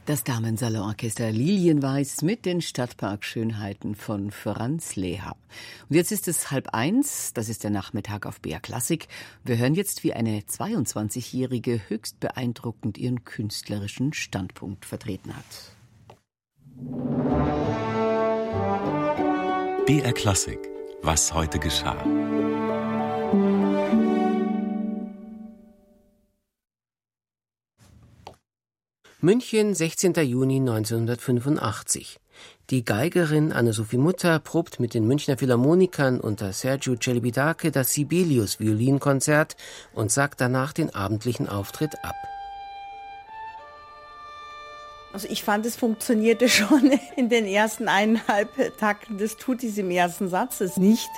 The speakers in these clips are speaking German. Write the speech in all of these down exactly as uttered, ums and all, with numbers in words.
Das Damensalonorchester Lilienweiß mit den Stadtparkschönheiten von Franz Leha. Und jetzt ist es halb eins, das ist der Nachmittag auf B R Klassik. Wir hören jetzt, wie eine zweiundzwanzigjährige höchst beeindruckend ihren künstlerischen Standpunkt vertreten hat. B R Klassik, was heute geschah. München, sechzehnter Juni neunzehnhundertfünfundachtzig. Die Geigerin Anne-Sophie Mutter probt mit den Münchner Philharmonikern unter Sergiu Celibidache das Sibelius-Violinkonzert und sagt danach den abendlichen Auftritt ab. Also ich fand, es funktionierte schon in den ersten eineinhalb Takten des Tutis im ersten Satzes nicht.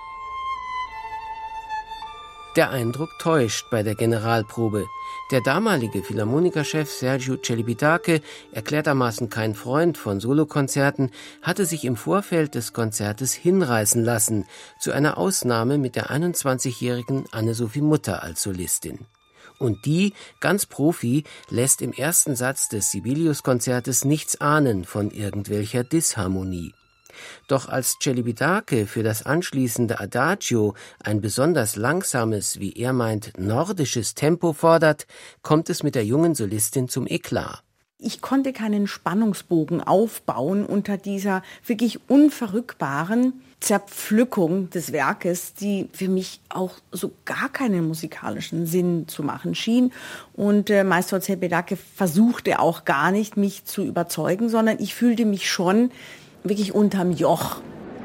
Der Eindruck täuscht bei der Generalprobe. Der damalige Philharmonikerchef Sergiu Celibidache, erklärtermaßen kein Freund von Solokonzerten, hatte sich im Vorfeld des Konzertes hinreißen lassen zu einer Ausnahme mit der einundzwanzigjährigen Anne-Sophie Mutter als Solistin. Und die, ganz Profi, lässt im ersten Satz des Sibelius-Konzertes nichts ahnen von irgendwelcher Disharmonie. Doch als Celibidache für das anschließende Adagio ein besonders langsames, wie er meint, nordisches Tempo fordert, kommt es mit der jungen Solistin zum Eklat. Ich konnte keinen Spannungsbogen aufbauen unter dieser wirklich unverrückbaren Zerpflückung des Werkes, die für mich auch so gar keinen musikalischen Sinn zu machen schien. Und äh, Meister Celibidache versuchte auch gar nicht, mich zu überzeugen, sondern ich fühlte mich schon wirklich unterm Joch.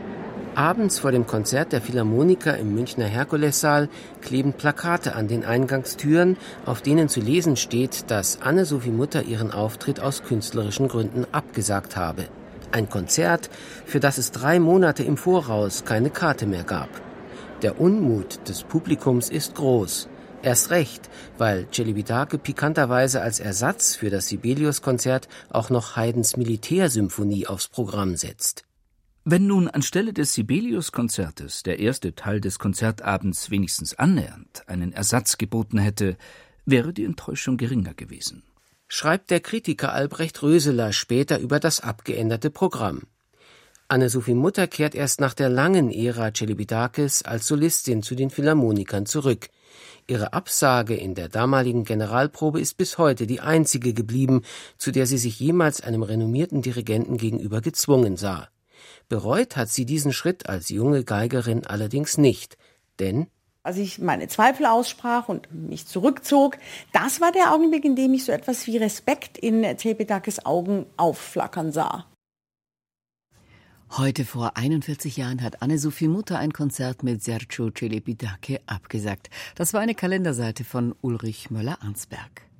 Abends vor dem Konzert der Philharmoniker im Münchner Herkulessaal kleben Plakate an den Eingangstüren, auf denen zu lesen steht, dass Anne-Sophie Mutter ihren Auftritt aus künstlerischen Gründen abgesagt habe. Ein Konzert, für das es drei Monate im Voraus keine Karte mehr gab. Der Unmut des Publikums ist groß. Erst recht, weil Celibidache pikanterweise als Ersatz für das Sibelius-Konzert auch noch Haydns Militärsymphonie aufs Programm setzt. Wenn nun anstelle des Sibelius-Konzertes der erste Teil des Konzertabends wenigstens annähernd einen Ersatz geboten hätte, wäre die Enttäuschung geringer gewesen. Schreibt der Kritiker Albrecht Röseler später über das abgeänderte Programm. Anne-Sophie Mutter kehrt erst nach der langen Ära Celibidaches als Solistin zu den Philharmonikern zurück. Ihre Absage in der damaligen Generalprobe ist bis heute die einzige geblieben, zu der sie sich jemals einem renommierten Dirigenten gegenüber gezwungen sah. Bereut hat sie diesen Schritt als junge Geigerin allerdings nicht, denn als ich meine Zweifel aussprach und mich zurückzog, das war der Augenblick, in dem ich so etwas wie Respekt in Celibidaches Augen aufflackern sah. Heute vor einundvierzig Jahren hat Anne-Sophie Mutter ein Konzert mit Sergiu Celibidache abgesagt. Das war eine Kalenderseite von Ulrich Möller-Arnsberg.